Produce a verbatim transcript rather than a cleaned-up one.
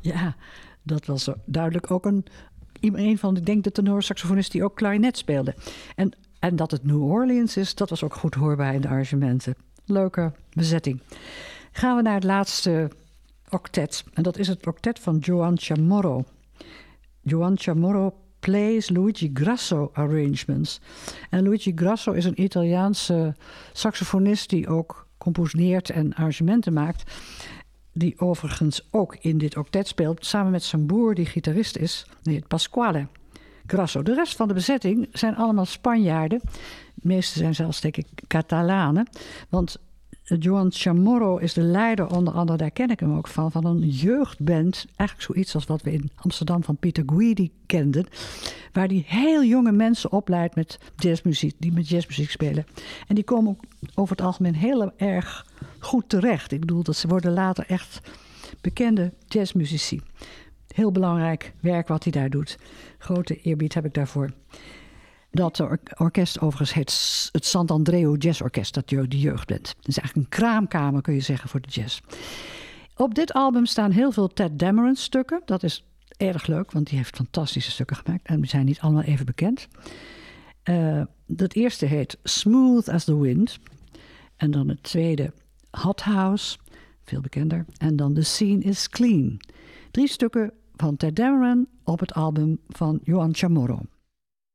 Ja, dat was duidelijk ook een, een van, ik denk, de tenorsaxofonisten die ook klarinet speelde. En, en dat het New Orleans is, dat was ook goed hoorbaar in de arrangementen. Leuke bezetting. Gaan we naar het laatste octet. En dat is het octet van Joan Chamorro. Joan Chamorro plays Luigi Grasso arrangements. En Luigi Grasso is een Italiaanse saxofonist die ook componeert en arrangementen maakt. Die overigens ook in dit octet speelt, samen met zijn broer die gitarist is, nee, Pasquale Grasso. De rest van de bezetting zijn allemaal Spanjaarden. De meeste zijn zelfs, denk ik, Catalanen. Want Joan Chamorro is de leider, onder andere, daar ken ik hem ook van, van een jeugdband. Eigenlijk zoiets als wat we in Amsterdam van Peter Guidi kenden. Waar die heel jonge mensen opleidt met jazzmuziek, die met jazzmuziek spelen. En die komen ook over het algemeen heel erg goed terecht. Ik bedoel, dat ze worden later echt bekende jazzmuzici. Heel belangrijk werk wat hij daar doet. Grote eerbied heb ik daarvoor. Dat or- orkest overigens heet het Sant'Andreu Jazz Orkest, dat je de jeugdband. Het is eigenlijk een kraamkamer, kun je zeggen, voor de jazz. Op dit album staan heel veel Tadd Dameron stukken. Dat is erg leuk, want die heeft fantastische stukken gemaakt. En die zijn niet allemaal even bekend. Uh, dat eerste heet Smooth as the Wind. En dan het tweede Hot House, veel bekender. En dan The Scene is Clean. Drie stukken van Tadd Dameron op het album van Joan Chamorro.